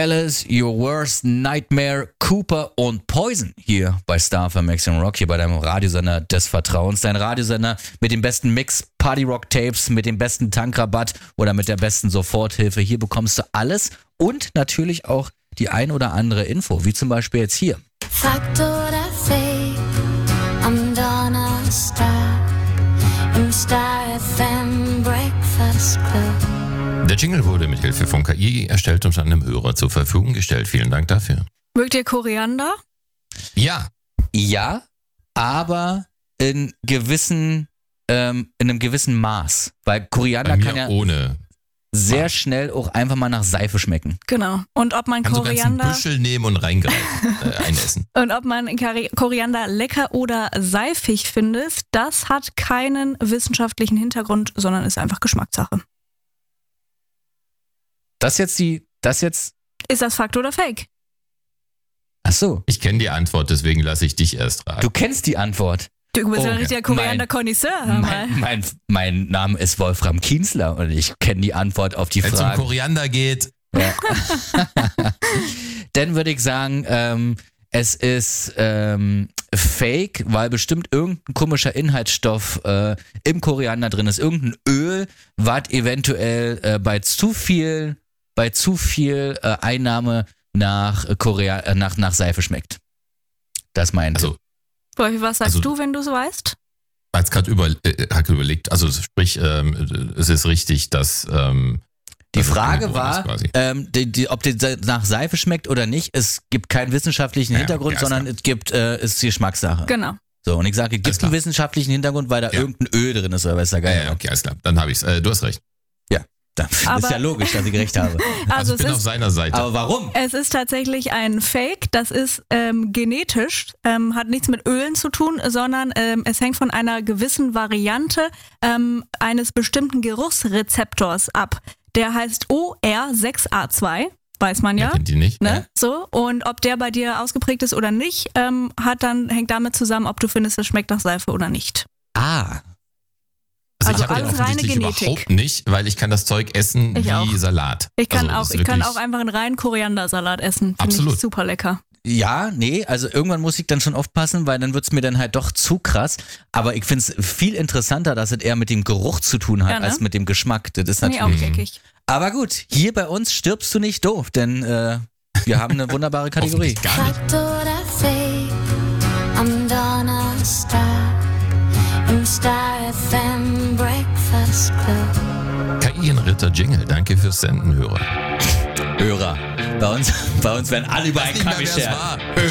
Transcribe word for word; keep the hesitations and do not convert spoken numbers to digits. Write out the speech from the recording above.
Alice, Your Worst Nightmare, Cooper und Poison hier bei Star F M Maximum Rock, hier bei deinem Radiosender des Vertrauens. Dein Radiosender mit dem besten Mix, Party Rock Tapes, mit dem besten Tankrabatt oder mit der besten Soforthilfe. Hier bekommst du alles und natürlich auch die ein oder andere Info, wie zum Beispiel jetzt hier. Fakt oder Fake, am Donnerstag im Star F M Breakfast Club. Der Jingle wurde mit Hilfe von K I erstellt und einem Hörer zur Verfügung gestellt. Vielen Dank dafür. Mögt ihr Koriander? Ja. Ja, aber in gewissen, ähm, in einem gewissen Maß. Weil Koriander Bei mir kann ja ohne. sehr schnell auch einfach mal nach Seife schmecken. Genau. Und ob man Kannst du Koriander ganzen Büschel nehmen und reingreifen, äh, einessen. und ob man Kari- Koriander lecker oder seifig findet, das hat keinen wissenschaftlichen Hintergrund, sondern ist einfach Geschmackssache. Das jetzt die, das jetzt, Ist das Fakt oder Fake? ach so, Ich kenne die Antwort, deswegen lasse ich dich erst raten. du kennst die Antwort. Du bist Oh, ein richtiger mein- Koriander-Konnoisseur, hör mal. Mein, mein, mein Name ist Wolfram Kienzler und ich kenne die Antwort auf die Wenn es um Frage. Koriander geht, Ja. Dann würde ich sagen, ähm, es ist ähm, fake, weil bestimmt irgendein komischer Inhaltsstoff äh, im Koriander drin ist. Irgendein Öl, was eventuell äh, bei zu viel, bei zu viel äh, Einnahme nach, Korea, äh, nach, nach Seife schmeckt. Das meint also Wolfi, was sagst Also- du, wenn du es weißt? hat gerade über, äh, hat überlegt, also sprich, ähm, es ist richtig, dass ähm, Die dass es Frage angeboren ist war, quasi. ähm, die, die, ob die nach Seife schmeckt oder nicht. Es gibt keinen wissenschaftlichen Ja, Hintergrund, ja, ist sondern klar. es gibt, äh, es ist Geschmackssache. Genau. So, und ich sage, es Alles gibt klar. einen wissenschaftlichen Hintergrund, weil da Ja. irgendein Öl drin ist, oder was ist da Ja, geil? ja, okay, alles klar. Dann habe ich's. Äh, du hast recht. Dann ist Aber- ja logisch, dass ich recht habe. Also, Also ich bin es auf ist, seiner Seite. Aber warum? es ist tatsächlich ein Fake, das ist ähm, genetisch, ähm, hat nichts mit Ölen zu tun, sondern ähm, es hängt von einer gewissen Variante ähm, eines bestimmten Geruchsrezeptors ab. Der heißt O R sechs A zwei, weiß man Wer ja. kennt die nicht? Ne? So, und ob der bei dir ausgeprägt ist oder nicht, ähm, hat dann, hängt damit zusammen, ob du findest, es schmeckt nach Seife oder nicht. Ah, Also ich habe alles den reine offensichtlich Genetik. überhaupt nicht, weil ich kann das Zeug essen Ich wie auch. Salat. Ich kann Also, das auch, ist ich kann wirklich- auch einfach einen reinen Koriandersalat essen. Finde Absolut. ich super lecker. ja, nee, also irgendwann muss ich dann schon aufpassen, weil dann wird's mir dann halt doch zu krass. Aber ich find's viel interessanter, dass es eher mit dem Geruch zu tun hat, Ja, ne? als mit dem Geschmack. Das ist Finde ich auch natürlich. geckig. Aber gut, hier bei uns stirbst du nicht doof, denn äh, wir haben eine wunderbare Kategorie. Hoffentlich gar nicht. Fakt oder Fake, am Donnerstag im Star F M Breakfast Club. K I-Ritter Jingle, danke fürs Senden, Hörer. Hörer. Bei uns, bei uns werden alle über einen Nicht mehr, Kamm wer es geschert. war.